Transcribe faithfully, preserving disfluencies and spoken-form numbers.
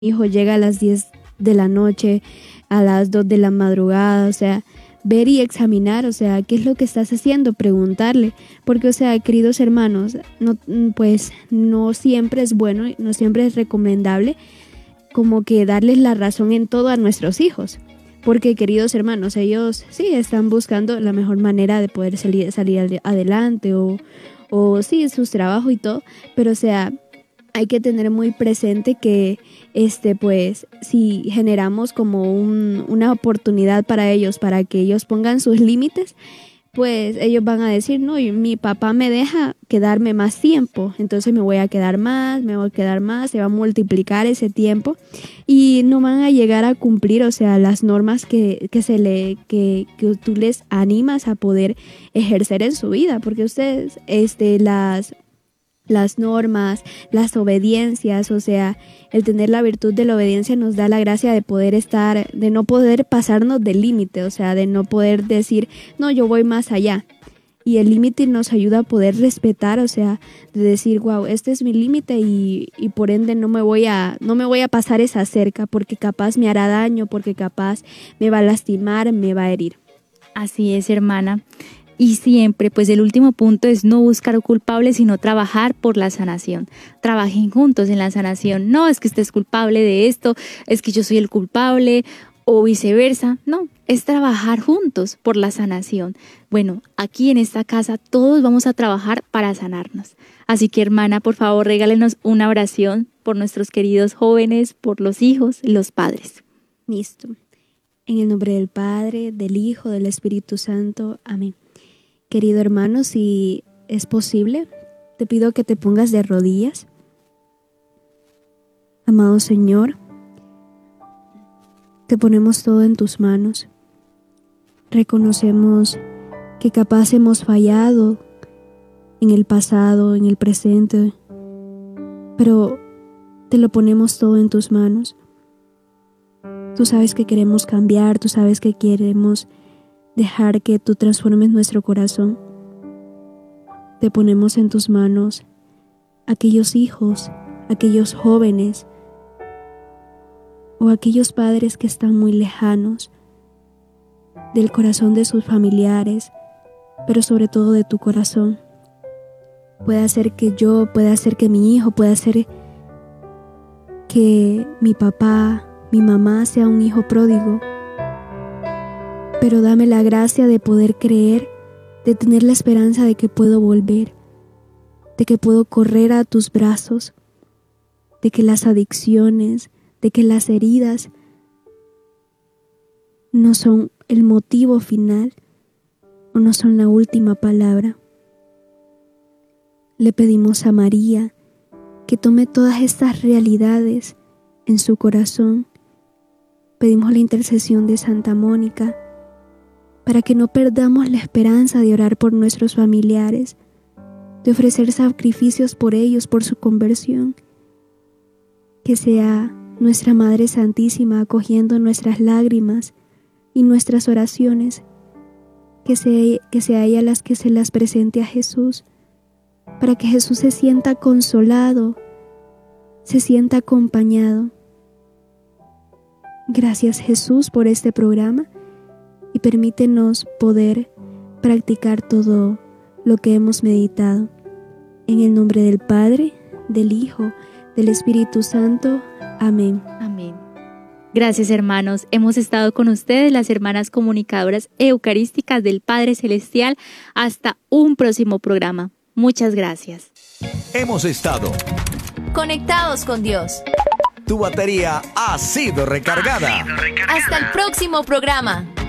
hijo llega a las diez de la noche, a las dos de la madrugada, o sea, ver y examinar, o sea, qué es lo que estás haciendo, preguntarle, porque, o sea, queridos hermanos, no, pues no siempre es bueno, no siempre es recomendable como que darles la razón en todo a nuestros hijos, porque, queridos hermanos, ellos sí están buscando la mejor manera de poder salir, salir adelante o, o sí, sus trabajos y todo, pero, o sea, hay que tener muy presente que este pues si generamos como un, una oportunidad para ellos, para que ellos pongan sus límites, pues ellos van a decir, no, mi papá me deja quedarme más tiempo, entonces me voy a quedar más, me voy a quedar más, se va a multiplicar ese tiempo y no van a llegar a cumplir, o sea, las normas que, que, se le, que, que tú les animas a poder ejercer en su vida, porque ustedes este, las... las normas, las obediencias, o sea, el tener la virtud de la obediencia nos da la gracia de poder estar, de no poder pasarnos del límite, o sea, de no poder decir, no, yo voy más allá. Y el límite nos ayuda a poder respetar, o sea, de decir, wow, este es mi límite y, y por ende no me voy a, no me voy a pasar esa cerca porque capaz me hará daño, porque capaz me va a lastimar, me va a herir. Así es, hermana. Y siempre, pues el último punto es no buscar culpables, sino trabajar por la sanación. Trabajen juntos en la sanación. No es que estés culpable de esto, es que yo soy el culpable o viceversa. No, es trabajar juntos por la sanación. Bueno, aquí en esta casa todos vamos a trabajar para sanarnos. Así que, hermana, por favor, regálenos una oración por nuestros queridos jóvenes, por los hijos y los padres. Listo. En el nombre del Padre, del Hijo, del Espíritu Santo. Amén. Querido hermano, si es posible, te pido que te pongas de rodillas. Amado Señor, te ponemos todo en tus manos. Reconocemos que capaz hemos fallado en el pasado, en el presente, pero te lo ponemos todo en tus manos. Tú sabes que queremos cambiar, tú sabes que queremos dejar que tú transformes nuestro corazón. Te ponemos en tus manos aquellos hijos, aquellos jóvenes o aquellos padres que están muy lejanos del corazón de sus familiares, pero sobre todo de tu corazón. Puede ser que yo, puede ser que mi hijo, puede ser que mi papá, mi mamá sea un hijo pródigo, pero dame la gracia de poder creer, de tener la esperanza de que puedo volver, de que puedo correr a tus brazos, de que las adicciones, de que las heridas no son el motivo final o no son la última palabra. Le pedimos a María que tome todas estas realidades en su corazón. Pedimos la intercesión de Santa Mónica para que no perdamos la esperanza de orar por nuestros familiares, de ofrecer sacrificios por ellos, por su conversión. Que sea nuestra Madre Santísima acogiendo nuestras lágrimas y nuestras oraciones, que sea, que sea ella las que se las presente a Jesús, para que Jesús se sienta consolado, se sienta acompañado. Gracias, Jesús, por este programa y permítenos poder practicar todo lo que hemos meditado. En el nombre del Padre, del Hijo, del Espíritu Santo. Amén. Amén. Gracias, hermanos. Hemos estado con ustedes, las hermanas comunicadoras eucarísticas del Padre Celestial. Hasta un próximo programa. Muchas gracias. Hemos estado conectados con Dios. Tu batería ha sido recargada. Hasta el próximo programa.